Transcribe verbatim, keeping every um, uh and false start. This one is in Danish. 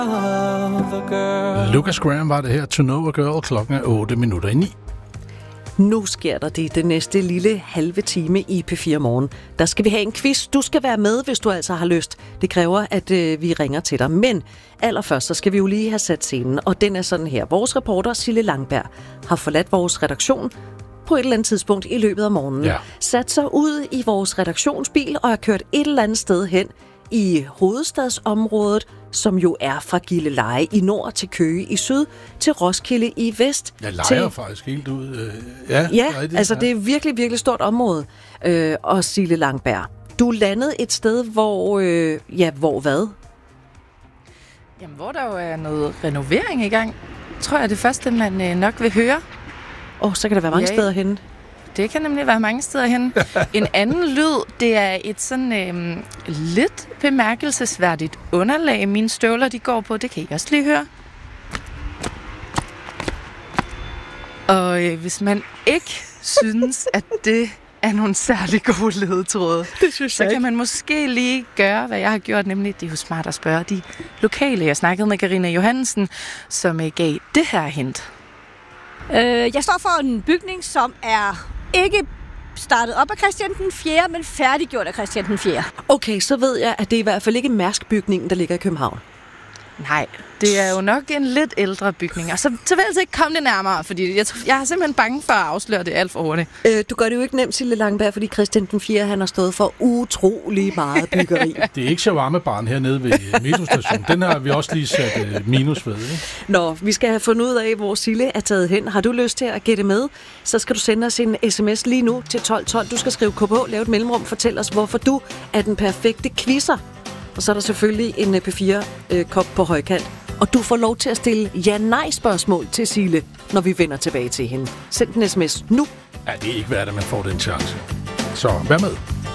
Lucas Graham var det her, To Know a Girl, klokken er otte minutter i ni. Nu sker der det den næste lille halve time i P fire Morgen. Der skal vi have en quiz. Du skal være med, hvis du altså har lyst. Det kræver, at øh, vi ringer til dig. Men allerførst, så skal vi jo lige have sat scenen. Og den er sådan her. Vores reporter, Sille Langberg, har forladt vores redaktion på et eller andet tidspunkt i løbet af morgenen. Ja. Sat sig ud i vores redaktionsbil og har kørt et eller andet sted hen i hovedstadsområdet, som jo er fra Gilleleje i nord til Køge i syd, til Roskilde i vest. Jeg leger til... faktisk helt ud. Øh, ja, ja det, altså ja. det er virkelig, virkelig stort område. Øh, og Sille Langberg, du landede et sted, hvor... Øh, ja, hvor hvad? Jamen, hvor der jo er noget renovering i gang. Tror jeg, det første, man øh, nok vil høre. Åh, oh, så kan der være mange ja, steder henne. Det kan nemlig være mange steder henne. En anden lyd, det er et sådan øh, lidt bemærkelsesværdigt underlag, mine støvler de går på. Det kan I også lige høre. Og øh, hvis man ikke synes, at det er nogle særlig gode ledetråde, det synes så kan man måske lige gøre, hvad jeg har gjort, nemlig det er jo smart at spørge de lokale. Jeg snakkede med Carina Johansen, som øh, gav det her hint. Øh, jeg står for en bygning, som er ikke startet op af Christian den fjerde, men færdiggjort af Christian den fjerde. Okay, så ved jeg, at det er i hvert fald ikke Mærsk-bygningen, der ligger i København. Nej, det er jo nok en lidt ældre bygning, og så, så vil jeg altså ikke komme det nærmere, fordi jeg, jeg er simpelthen bange for at afsløre det alt for hurtigt. Øh, du gør det jo ikke nemt, Sille Langberg, fordi Christian den fjerde, han har stået for utrolig meget byggeri. Det er ikke shawarma-baren hernede ved metrostationen. Den har vi også lige sat øh, minus ved. Ikke? Nå, vi skal have fundet ud af, hvor Sille er taget hen. Har du lyst til at gætte med, så skal du sende os en sms lige nu til tolv tolv. Du skal skrive K P, lave et mellemrum, fortæl os, hvorfor du er den perfekte quizzer. Og så er der selvfølgelig en P fire-kop på højkant. Og du får lov til at stille ja-nej-spørgsmål til Sille, når vi vender tilbage til hende. Send en sms nu. Ja, det er ikke værd, at man får den chance. Så vær med.